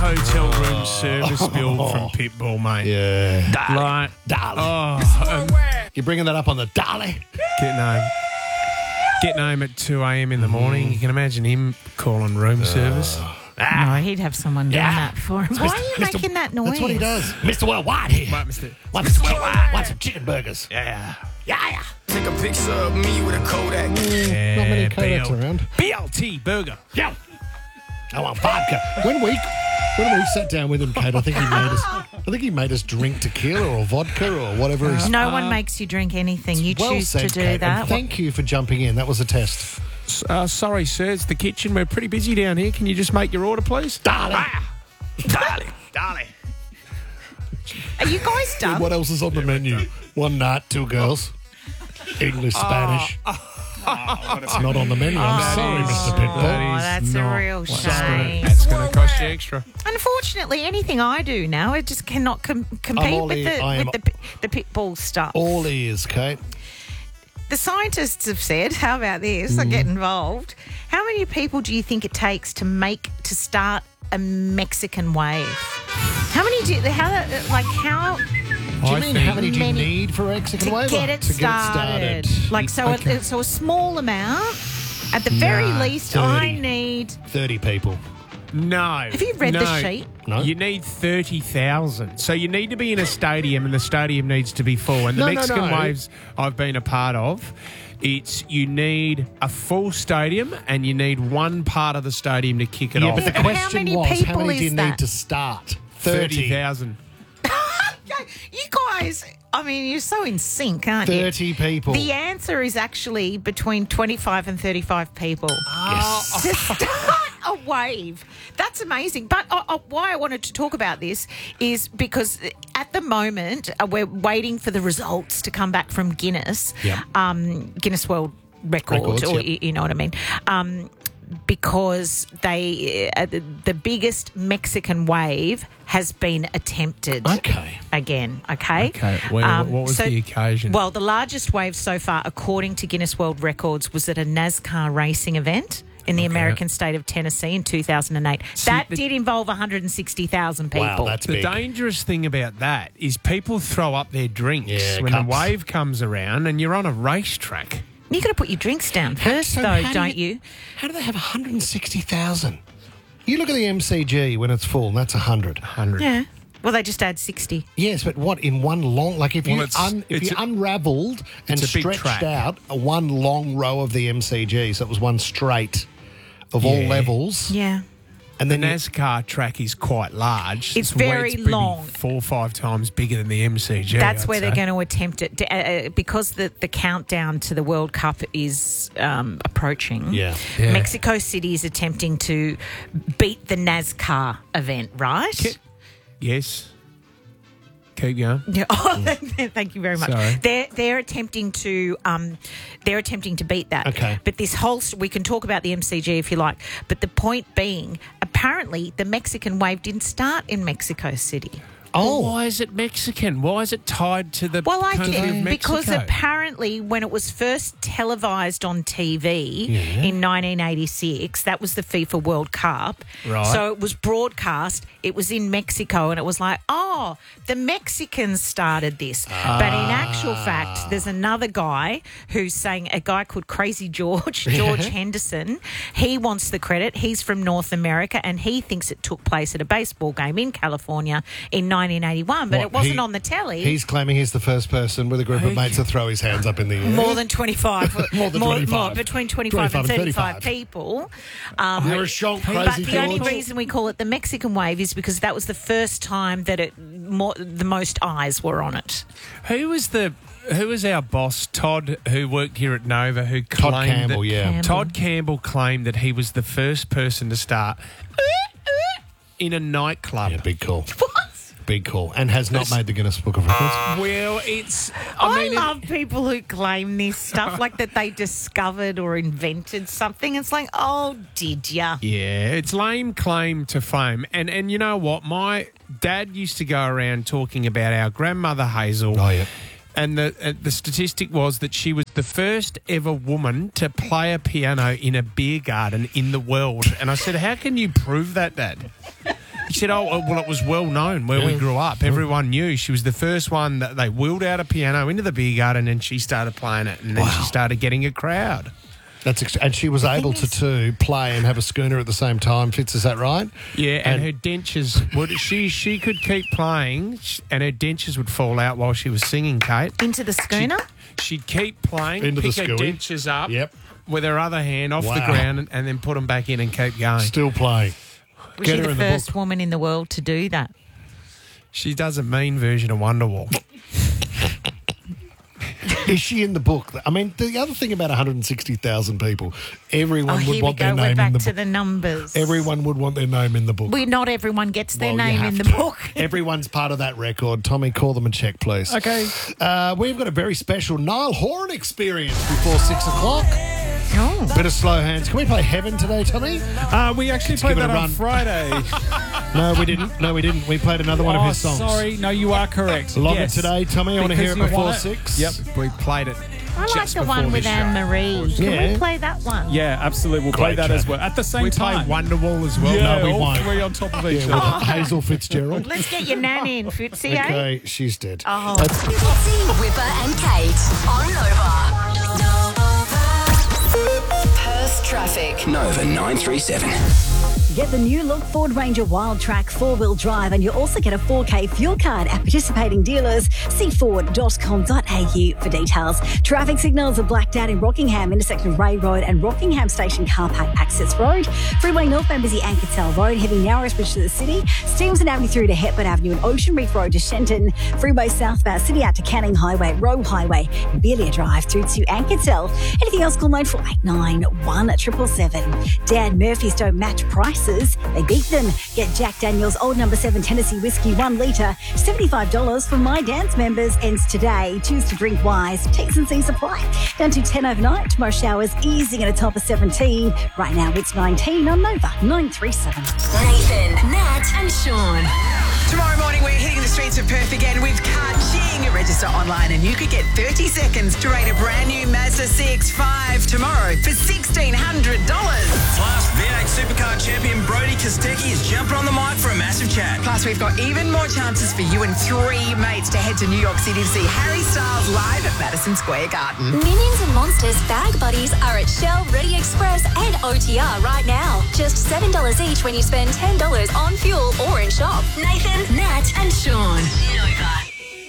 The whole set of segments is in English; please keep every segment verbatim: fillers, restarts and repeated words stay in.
hotel room service bill from Pitbull, mate. Yeah. Darling. Like, Darling. oh, um, You're bringing that up on the Darling? getting home. Getting home at two a.m. in the morning. You can imagine him calling room service. No, he'd have someone doing Yeah. that for him. Why are you Mister making that noise? That's what he does. Mister Worldwide here. Right, Mister Want Mister Worldwide? Want some chicken burgers? Yeah. Yeah, yeah. Take a picture of me with a Kodak. yeah. Not many Kodaks B L around. B L T burger. Yeah. I want vodka. When we when we sat down with him, Kate, I think he made us. I think he made us drink tequila or vodka or whatever. He's No one makes you drink anything. You well choose said, to do Kate, that. and thank you for jumping in. That was a test. Uh, sorry, sir. It's the kitchen. We're pretty busy down here. Can you just make your order, please? Darling. Ah, darling. Darling. Are you guys done? What else is on the menu? One night, two girls. English, Spanish. It's not on the menu. I'm sorry, is- Mister Oh, Pitbull. That is that's a not real what's shame. That's going to cost you extra. Unfortunately, anything I do now, it just cannot com- compete all with ear- the I am- with the, pi- the pit bull stuff. All ears, Kate. The scientists have said, how about this? I get involved. How many people do you think it takes to make to start a Mexican wave? How many do you, how like how Do you I mean think- how many do you Many- need for a Mexican to wave? get it to started? Get it started. Like so, Okay. a, so a small amount. At the very Nah, least, thirty. I need. thirty people. No. Have you read the no. sheet? No. You need thirty thousand. So you need to be in a stadium and the stadium needs to be full. And the No, no, Mexican no. Waves I've been a part of, it's you need a full stadium and you need one part of the stadium to kick it Yeah, off. but the But how question many was, how people many do you is need that? to start? thirty thirty. thousand. You guys, I mean, you're so in sync, aren't you? thirty people. The answer is actually between twenty-five and thirty-five people. Yes. To start a wave. That's amazing. But uh, uh, why I wanted to talk about this is because at the moment uh, we're waiting for the results to come back from Guinness, Yep. um, Guinness World Record, Records, or yep. y- you know what I mean. Um, because they, uh, the, the biggest Mexican wave has been attempted Okay. again. Okay. Okay, well, what was the occasion? Well, the largest wave so far, according to Guinness World Records, was at a NASCAR racing event in the Okay. American state of Tennessee in two thousand eight. That the- did involve one hundred sixty thousand people. Wow, that's The big. dangerous thing about that is people throw up their drinks Yeah, when cups. a wave comes around and you're on a racetrack. you got to put your drinks down first, So though, how do don't you? How do they have one hundred sixty thousand? You look at the M C G when it's full, and that's one hundred. one hundred. Yeah. Well, they just add sixty. Yes, but what, in one long... Like, if Well, you, it's- un, if it's you a- unravelled and it's a big stretched track. out a one long row of the M C G, so it was one straight of all Yeah. levels, Yeah. and The then... you- NASCAR track is quite large. It's where very maybe long. Four or five times bigger than the M C G. That's I'd where they're say. going to attempt it. Uh, uh, because the, the countdown to the World Cup is um, approaching. Yeah. Yeah. Mexico City is attempting to beat the NASCAR event, right? Ki- Yes. Keep going. Yeah. Oh, thank you very much. Sorry. They're they're attempting to um, they're attempting to beat that. Okay. But this whole we can talk about the M C G if you like. But the point being, apparently, the Mexican wave didn't start in Mexico City. Oh, Why is it Mexican? Why is it tied to the Well, I country of think Mexico? because apparently when it was first televised on T V in nineteen eighty-six, that was the FIFA World Cup. Right. So it was broadcast. It was in Mexico, and it was like, oh, the Mexicans started this. But in actual fact, there's another guy who's saying, a guy called Crazy George, George Henderson. He wants the credit. He's from North America, and he thinks it took place at a baseball game in California in nineteen eighty-one, but What, it wasn't he- on the telly. he's claiming he's the first person with a group of mates to throw his hands up in the air. More than twenty-five. More than twenty-five. between twenty-five, and thirty-five people. Um, You're a shock, but Crazy the only George. reason we call it the Mexican wave is because that was the first time that it more, the most eyes were on it. Who was the who was our boss, Todd, who worked here at Nova, who Todd claimed Campbell, that, yeah. Campbell. Todd Campbell claimed that he was the first person to start in a nightclub. Yeah, big call. What? Big call. And has not made the Guinness Book of Records. Well, it's. I, I, mean, it- love people who claim this stuff, like that they discovered or invented something. It's like, oh, did ya? Yeah, it's lame claim to fame. And and you know what? My dad used to go around talking about our grandmother Hazel. Oh, yeah. And the uh, the statistic was that she was the first ever woman to play a piano in a beer garden in the world. And I said, how can you prove that, Dad? He said, oh, well, it was well known where we Yeah. grew up. Everyone knew. She was the first one that they wheeled out a piano into the beer garden and she started playing it and then Wow. she started getting a crowd. That's ex- and she was able to too play and have a schooner at the same time. Fitz, is that right? Yeah, and, And- her dentures, would she she could keep playing and her dentures would fall out while she was singing, Kate. Into the schooner? She'd keep playing, Into the pick her schoolie. dentures up Yep. with her other hand off the Wow. ground and, and then put them back in and keep going. Still playing. Was Get she her the in the first book. woman in the world to do that? She does a mean version of Wonderwall. Is she in the book? I mean, the other thing about one hundred sixty thousand people, everyone Oh, would here we want go. their We're name in back the to book. the numbers. Everyone would want their name in the book. We, not everyone gets their Well, you name have in the to. book. Everyone's part of that record. Tommy, call them and check, please. Okay. Uh, we've got a very special Niall Horan experience before six o'clock. Oh. Bit of slow hands. Can we play Heaven today, Tommy? Uh, we actually played give it that a on run. Friday. No, we didn't. No, we didn't. We played another one oh, of his songs. sorry. No, you are correct. Log yes. it today, Tommy. I want to hear it Because you before want it. six. Yep. We played it. I like just the before one this with show. Anne Marie. Can Yeah. we play that one? Yeah, absolutely. We'll play Great that track. as well. At the same We time. played Wonderwall as well. Yeah, No, we all won't. three on top of each Yeah, other. with Hazel Fitzgerald. Let's get your nan in, Fitzy, eh? Okay, she's dead. Oh. That's- Fitzy, Whipper and Kate on Nova. Perth traffic. Nova nine three seven. Get the new look Ford Ranger Wild Track four-wheel drive and you also get a four K fuel card at participating dealers. See ford dot com dot a u for details. Traffic signals are blacked out in Rockingham, intersection of Ray Road and Rockingham Station Car Park Access Road. Freeway northbound busy Ankersell Road, heavy Narrowsbridge to the city. Stevenson Avenue through to Hepburn Avenue and Ocean Reef Road to Shenton. Freeway southbound City out to Canning Highway, Roe Highway, and Belia Drive through to Ankersell. Anything else, call nine four eight nine, one seven seven seven. Dan Murphy's don't match prices. They beat them. Get Jack Daniel's Old Number seven Tennessee Whiskey one litre, seventy-five dollars for My Dance members. Ends today. Choose to drink wise. T's and C's apply. Down to ten overnight. Tomorrow showers easing at a top of seventeen. Right now it's nineteen on Nova nine three seven. Nathan, Nat and Sean. Tomorrow morning, we're hitting the streets of Perth again with Ka-Ching. Register online and you could get thirty seconds to rate a brand new Mazda C X five tomorrow for sixteen hundred dollars. Plus, V eight Supercar champion Brody Kostecki is jumping on the mic for a massive chat. Plus, we've got even more chances for you and three mates to head to New York City to see Harry Styles live at Madison Square Garden. Minions and Monsters bag buddies are at Shell, Ready Express and O T R right now. Just seven dollars each when you spend ten dollars on fuel or in shop. Nathan, Nat and Sean. Nova.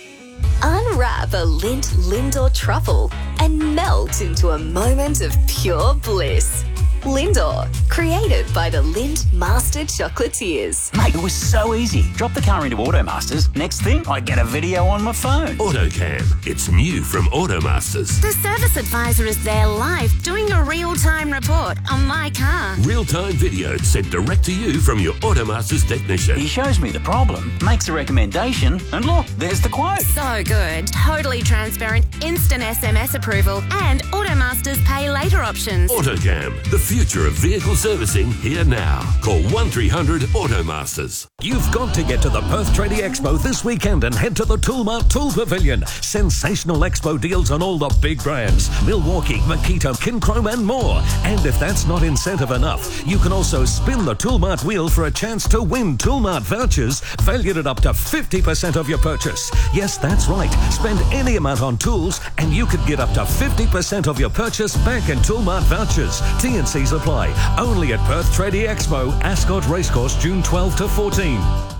Unwrap a Lindt Lindor truffle and melt into a moment of pure bliss. Lindor, created by the Lindt Master Chocolatiers. Mate, it was so easy. Drop the car into Automasters. Next thing, I get a video on my phone. AutoCam. It's new from Automasters. The service advisor is there live doing a real-time report on my car. Real-time video sent direct to you from your Automasters technician. He shows me the problem, makes a recommendation, and look, there's the quote. So good. Totally transparent, instant S M S approval, and Automasters pay later options. AutoCam. The future of vehicle servicing here now. Call one three hundred Automasters. You've got to get to the Perth Trading Expo this weekend and head to the Toolmart Tool Pavilion. Sensational expo deals on all the big brands. Milwaukee, Makita, Kinchrome and more. And if that's not incentive enough, you can also spin the Toolmart wheel for a chance to win Toolmart vouchers valued at up to fifty percent of your purchase. Yes, that's right. Spend any amount on tools and you could get up to fifty percent of your purchase back in Toolmart vouchers. T and C's apply. Only at Perth Trading Expo, Ascot Racecourse, June twelfth to fourteen.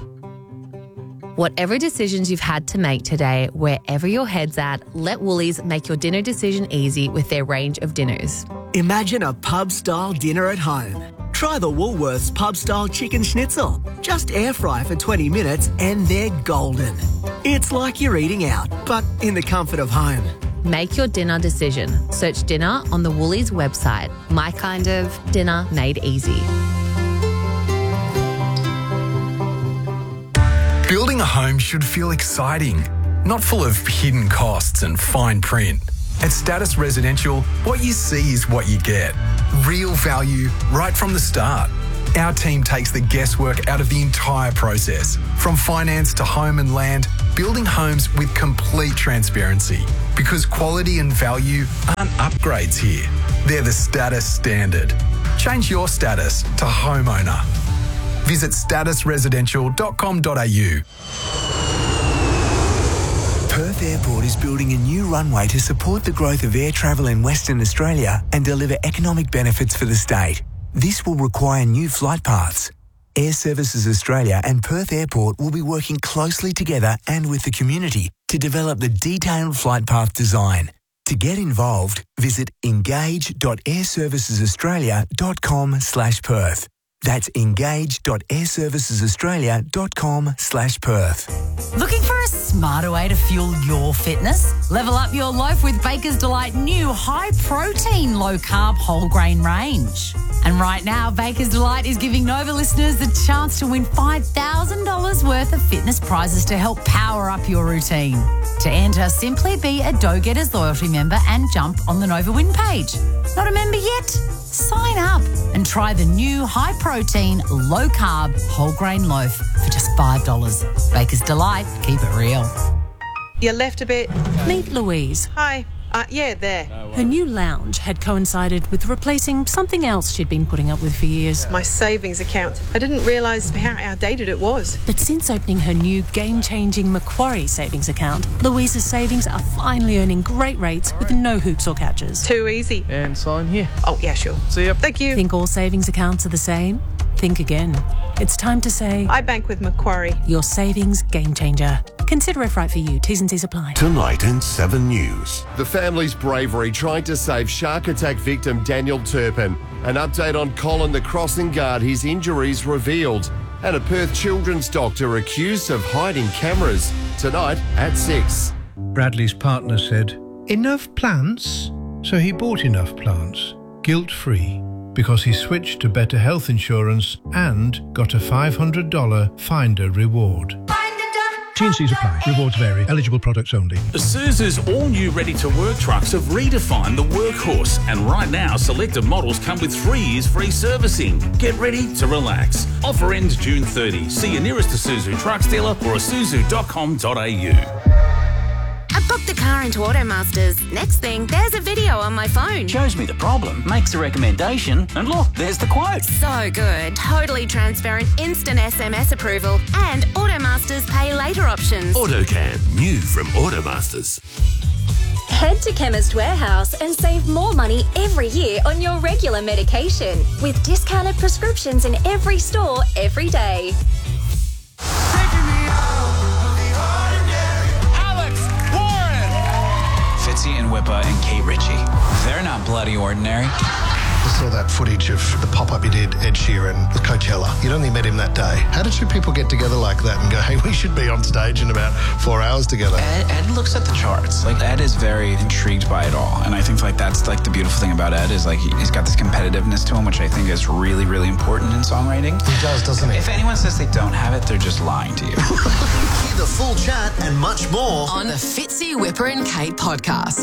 Whatever decisions you've had to make today, wherever your head's at, let Woolies make your dinner decision easy with their range of dinners. Imagine a pub-style dinner at home. Try the Woolworths pub-style chicken schnitzel. Just air fry for twenty minutes and they're golden. It's like you're eating out, but in the comfort of home. Make your dinner decision. Search dinner on the Woolies website. My kind of dinner made easy. Building a home should feel exciting, not full of hidden costs and fine print. At Status Residential, what you see is what you get. Real value right from the start. Our team takes the guesswork out of the entire process, from finance to home and land, building homes with complete transparency. Because quality and value aren't upgrades here. They're the Status standard. Change your status to homeowner. Visit status residential dot com dot a u. Perth Airport is building a new runway to support the growth of air travel in Western Australia and deliver economic benefits for the state. This will require new flight paths. Air Services Australia and Perth Airport will be working closely together and with the community to develop the detailed flight path design. To get involved, visit engage dot air services australia dot com slash Perth. That's engage dot air services australia dot com slash Perth. Looking for a smarter way to fuel your fitness? Level up your loaf with Baker's Delight new high-protein, low-carb, whole-grain range. And right now, Baker's Delight is giving Nova listeners the chance to win five thousand dollars worth of fitness prizes to help power up your routine. To enter, simply be a Dough Getters loyalty member and jump on the Nova Win page. Not a member yet? Sign up and try the new high-protein, low-carb, whole-grain loaf for just five dollars. Baker's Delight. Keep it real. You left a bit. Meet Louise. Hi. Uh, yeah, there. Her new lounge had coincided with replacing something else she'd been putting up with for years. My savings account. I didn't realise how outdated it was. But since opening her new game-changing Macquarie savings account, Louise's savings are finally earning great rates with no hoops or catches. Too easy. And sign here. Oh, yeah, sure. See ya. Thank you. Think all savings accounts are the same? Think again. It's time to say... I bank with Macquarie. Your savings game changer. Consider if right for you. T's and C's apply. Tonight in Seven News. The family's bravery trying to save shark attack victim Daniel Turpin. An update on Colin the crossing guard, his injuries revealed. And a Perth children's doctor accused of hiding cameras. Tonight at six. Bradley's partner said, "Enough plants?" So he bought enough plants, guilt-free, because he switched to better health insurance and got a five hundred dollars Finder reward. T and C's apply. Rewards vary. Eligible products only. Isuzu's all-new ready-to-work trucks have redefined the workhorse, and right now, selected models come with three years free servicing. Get ready to relax. Offer ends June thirtieth. See your nearest Isuzu trucks dealer or isuzu dot com dot a u. I booked the car into Automasters. Next thing, there's a video on my phone. Shows me the problem, makes a recommendation, and look, there's the quote. So good. Totally transparent, instant S M S approval, and Automasters pay later options. AutoCam, new from Automasters. Head to Chemist Warehouse and save more money every year on your regular medication with discounted prescriptions in every store every day. Fitzy and Whippa and Kate Ritchie. They're not bloody ordinary. I saw that footage of the pop-up you did, Ed Sheeran, with Coachella. You'd only met him that day. How did two people get together like that and go, hey, we should be on stage in about four hours together? Ed, Ed looks at the charts. Like, Ed is very intrigued by it all. And I think, like, that's, like, the beautiful thing about Ed is, like, he, he's got this competitiveness to him, which I think is really, really important in songwriting. He does, doesn't he? If anyone says they don't have it, they're just lying to you. Hear the full chat and much more on the Fitzy, Whipper and Kate podcast.